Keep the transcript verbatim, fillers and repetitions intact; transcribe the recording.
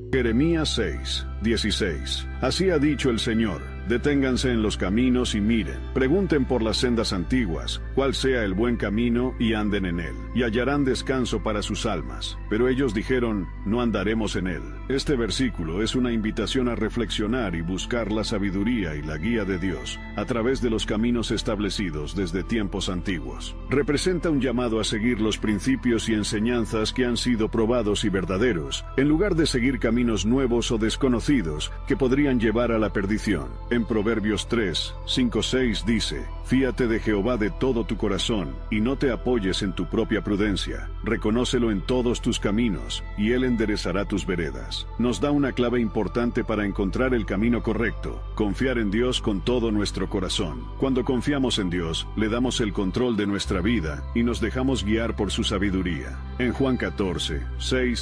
Jeremías seis, dieciséis. Así ha dicho el Señor: deténganse en los caminos y miren, pregunten por las sendas antiguas, cuál sea el buen camino, y anden en él, y hallarán descanso para sus almas. Pero ellos dijeron: no andaremos en él. Este versículo es una invitación a reflexionar y buscar la sabiduría y la guía de Dios a través de los caminos establecidos desde tiempos antiguos. Representa un llamado a seguir los principios y enseñanzas que han sido probados y verdaderos, en lugar de seguir caminos nuevos o desconocidos que podrían llevar a la perdición. En Proverbios tres, cinco, seis dice: fíate de Jehová de todo tu corazón, y no te apoyes en tu propia prudencia. Reconócelo en todos tus caminos, y Él enderezará tus veredas. Nos da una clave importante para encontrar el camino correcto: confiar en Dios con todo nuestro corazón. Cuando confiamos en Dios, le damos el control de nuestra vida, y nos dejamos guiar por su sabiduría. En Juan catorce, seis